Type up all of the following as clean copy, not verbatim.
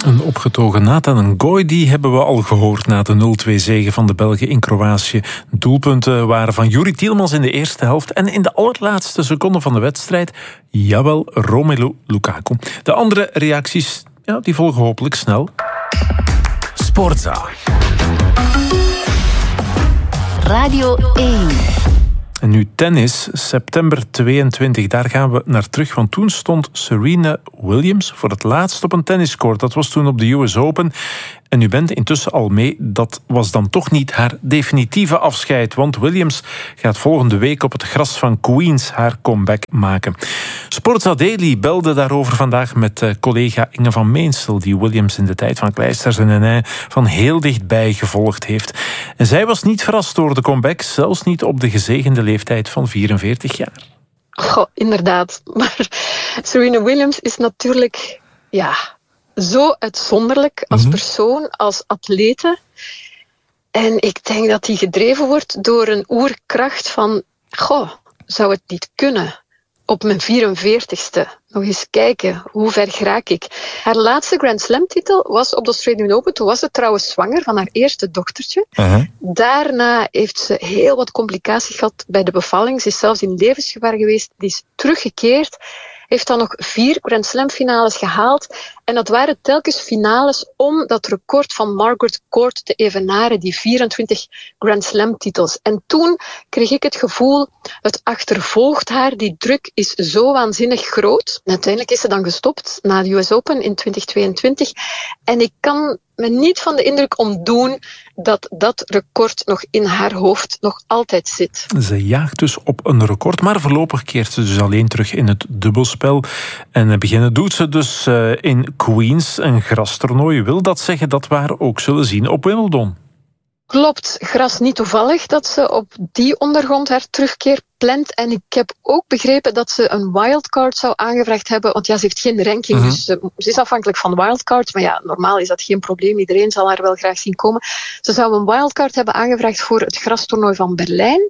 Een opgetogen Nathan Ngoy, die hebben we al gehoord na de 0-2-zege van de Belgen in Kroatië. Doelpunten waren van Youri Tielemans in de eerste helft en in de allerlaatste seconde van de wedstrijd, jawel, Romelu Lukaku. De andere reacties, die volgen hopelijk snel. Sportza. Radio 1. En nu tennis, september 22, daar gaan we naar terug. Want toen stond Serena Williams voor het laatst op een tenniscourt. Dat was toen op de US Open. En u bent intussen al mee. Dat was dan toch niet haar definitieve afscheid. Want Williams gaat volgende week op het gras van Queens haar comeback maken. Sportza Daily belde daarover vandaag met collega Inge van Meensel, die Williams in de tijd van Kleisters en Henin van heel dichtbij gevolgd heeft. En zij was niet verrast door de comeback, zelfs niet op de gezegende leeftijd van 44 jaar. Goh, inderdaad. Maar Serena Williams is natuurlijk zo uitzonderlijk als persoon, als atlete. En ik denk dat die gedreven wordt door een oerkracht van, zou het niet kunnen? Op mijn 44ste. Nog eens kijken, hoe ver geraak ik? Haar laatste Grand Slam titel was op de Australian Open. Toen was ze trouwens zwanger van haar eerste dochtertje. Daarna heeft ze heel wat complicaties gehad bij de bevalling. Ze is zelfs in levensgevaar geweest. Die is teruggekeerd. Heeft dan nog 4 Grand Slam finales gehaald. En dat waren telkens finales om dat record van Margaret Court te evenaren, die 24 Grand Slam titels. En toen kreeg ik het gevoel, het achtervolgt haar, die druk is zo waanzinnig groot. En uiteindelijk is ze dan gestopt na de US Open in 2022. En ik kan me niet van de indruk ontdoen dat dat record nog in haar hoofd nog altijd zit. Ze jaagt dus op een record, maar voorlopig keert ze dus alleen terug in het dubbelspel. En beginnen doet ze dus in Queens, een grastoernooi. Wil dat zeggen dat we haar ook zullen zien op Wimbledon? Klopt, gras niet toevallig dat ze op die ondergrond haar terugkeer plant. En ik heb ook begrepen dat ze een wildcard zou aangevraagd hebben. Want ze heeft geen ranking, dus ze is afhankelijk van wildcards. Maar normaal is dat geen probleem. Iedereen zal haar wel graag zien komen. Ze zou een wildcard hebben aangevraagd voor het grastoernooi van Berlijn.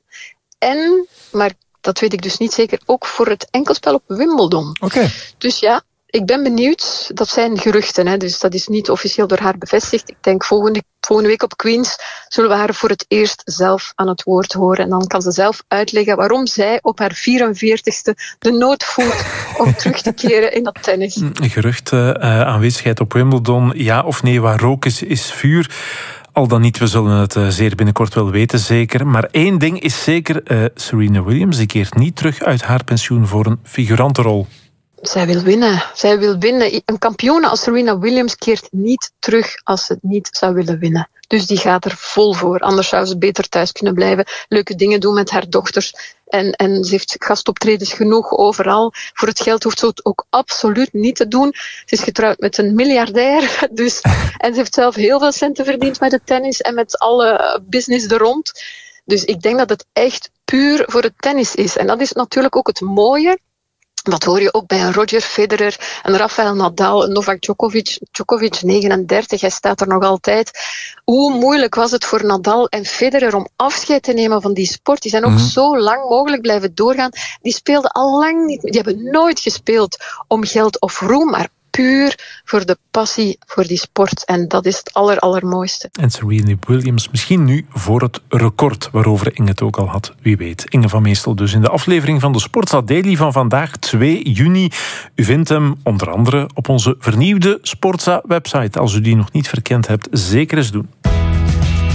Maar dat weet ik dus niet zeker, ook voor het enkelspel op Wimbledon. Dus ik ben benieuwd. Dat zijn geruchten, hè, dus dat is niet officieel door haar bevestigd. Ik denk volgende week op Queens zullen we haar voor het eerst zelf aan het woord horen. En dan kan ze zelf uitleggen waarom zij op haar 44ste de nood voelt om terug te keren in dat tennis. Geruchten, aanwezigheid op Wimbledon, ja of nee, waar rook is vuur. Al dan niet, we zullen het zeer binnenkort wel weten, zeker. Maar één ding is zeker, Serena Williams die keert niet terug uit haar pensioen voor een figurantenrol. Zij wil winnen. Een kampioene als Serena Williams keert niet terug als ze het niet zou willen winnen. Dus die gaat er vol voor. Anders zou ze beter thuis kunnen blijven. Leuke dingen doen met haar dochters. En ze heeft gastoptredens genoeg overal. Voor het geld hoeft ze het ook absoluut niet te doen. Ze is getrouwd met een miljardair. En ze heeft zelf heel veel centen verdiend met het tennis en met alle business er rond. Dus ik denk dat het echt puur voor het tennis is. En dat is natuurlijk ook het mooie. Dat hoor je ook bij een Roger Federer, een Rafael Nadal, een Novak Djokovic. Djokovic 39, hij staat er nog altijd. Hoe moeilijk was het voor Nadal en Federer om afscheid te nemen van die sport? Die zijn ook zo lang mogelijk blijven doorgaan. Die speelden al lang niet, die hebben nooit gespeeld om geld of roem, maar puur voor de passie voor die sport. En dat is het allermooiste. En Serena Williams misschien nu voor het record waarover Inge het ook al had. Wie weet. Inge van Meestel dus in de aflevering van de Sportza Daily van vandaag, 2 juni. U vindt hem onder andere op onze vernieuwde Sportza website. Als u die nog niet verkend hebt, zeker eens doen.